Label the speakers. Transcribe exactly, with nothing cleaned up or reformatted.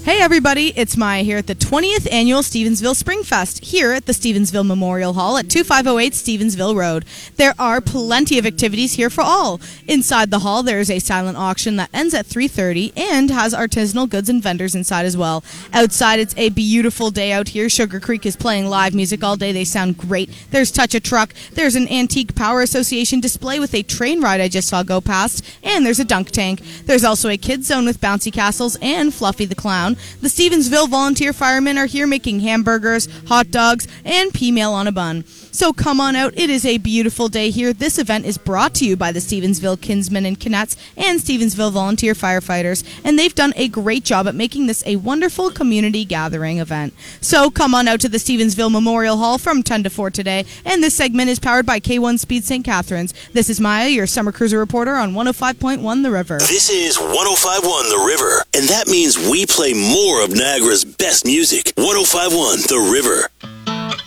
Speaker 1: Hey everybody, it's Maya here at the twentieth Annual Stevensville Springfest here at the Stevensville Memorial Hall at twenty-five oh eight Stevensville Road. There are plenty of activities here for all. Inside the hall there is a silent auction that ends at three thirty and has artisanal goods and vendors inside as well. Outside it's a beautiful day out here. Sugar Creek is playing live music all day. They sound great. There's Touch a Truck. There's an Antique Power Association display with a train ride I just saw go past, and there's a dunk tank. There's also a kids zone with bouncy castles and Fluffy the Clown. The Stevensville Volunteer Firemen are here making hamburgers, hot dogs, and pea meal on a bun. So come on out. It is a beautiful day here. This event is brought to you by the Stevensville Kinsmen and Kinettes and Stevensville Volunteer Firefighters, and they've done a great job at making this a wonderful community gathering event. So come on out to the Stevensville Memorial Hall from ten to four today, and this segment is powered by K one Speed Saint Catharines. This is Maya, your Summer Cruiser reporter on one oh five point one The River.
Speaker 2: This is one oh five point one The River, and that means we play more of Niagara's best music. one oh five point one The River.